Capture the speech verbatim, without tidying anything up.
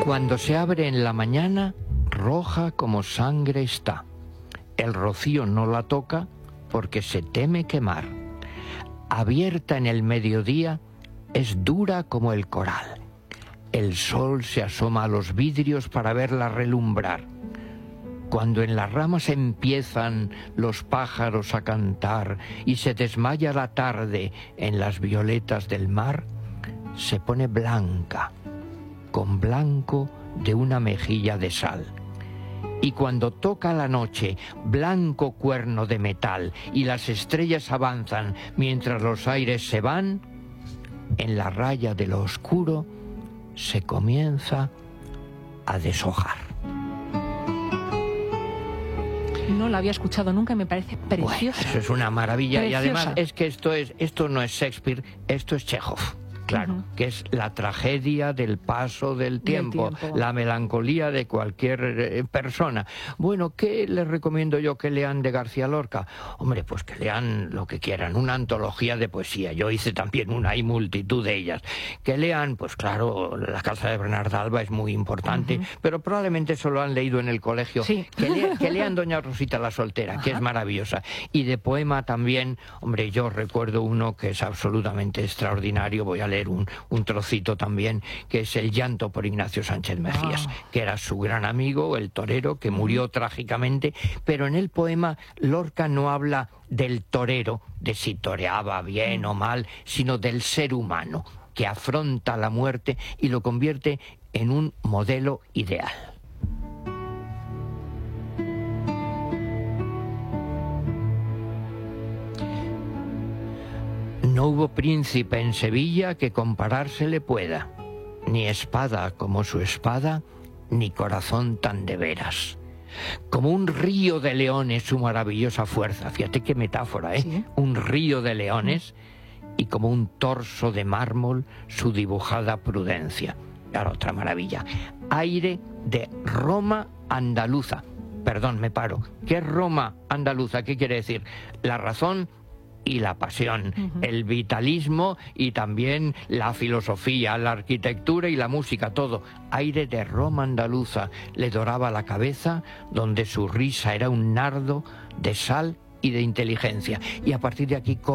Cuando se abre en la mañana, roja como sangre está. El rocío no la toca porque se teme quemar. Abierta en el mediodía, es dura como el coral. El sol se asoma a los vidrios para verla relumbrar. Cuando en las ramas empiezan los pájaros a cantar y se desmaya la tarde en las violetas del mar, se pone blanca, con blanco de una mejilla de sal. Y cuando toca la noche, blanco cuerno de metal, y las estrellas avanzan mientras los aires se van, en la raya de lo oscuro se comienza a deshojar. No la había escuchado nunca y me parece preciosa. Bueno, eso es una maravilla. Preciosa. Y además es que esto es esto no es Shakespeare, esto es Chekhov. Claro, uh-huh. que es la tragedia del paso del tiempo, del tiempo, la melancolía de cualquier eh, persona. Bueno, ¿qué les recomiendo yo que lean de García Lorca? Hombre, pues que lean lo que quieran, una antología de poesía. Yo hice también una, hay multitud de ellas. Que lean, pues claro, La casa de Bernarda Alba es muy importante, uh-huh. pero probablemente solo han leído en el colegio. Sí. Que, lea, que lean Doña Rosita la soltera, uh-huh. que es maravillosa. Y de poema también, hombre, yo recuerdo uno que es absolutamente extraordinario, voy a leer Un, un trocito también, que es El llanto por Ignacio Sánchez Mejías, wow. que era su gran amigo, el torero, que murió uh-huh. trágicamente, pero en el poema Lorca no habla del torero, de si toreaba bien uh-huh. o mal, sino del ser humano, que afronta la muerte y lo convierte en un modelo ideal. No hubo príncipe en Sevilla que comparársele pueda, ni espada como su espada, ni corazón tan de veras. Como un río de leones su maravillosa fuerza, fíjate qué metáfora, ¿eh? ¿Sí? Un río de leones, y como un torso de mármol su dibujada prudencia. Claro, otra maravilla. Aire de Roma andaluza. Perdón, me paro. ¿Qué es Roma andaluza? ¿Qué quiere decir? La razón y la pasión, uh-huh. el vitalismo y también la filosofía, la arquitectura y la música, todo. Aire de Roma andaluza le doraba la cabeza, donde su risa era un nardo de sal y de inteligencia. Y a partir de aquí